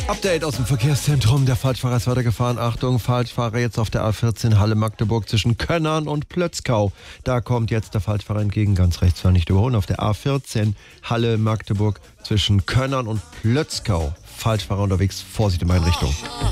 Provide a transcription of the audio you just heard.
Update aus dem Verkehrszentrum. Der Falschfahrer ist weitergefahren. Achtung, Falschfahrer jetzt auf der A14 Halle-Magdeburg zwischen Könnern und Plötzkau. Da kommt jetzt der Falschfahrer entgegen. Ganz rechts war nicht überholen. Auf der A14 Halle-Magdeburg zwischen Könnern und Plötzkau. Falschfahrer unterwegs. Vorsicht in beiden Richtungen.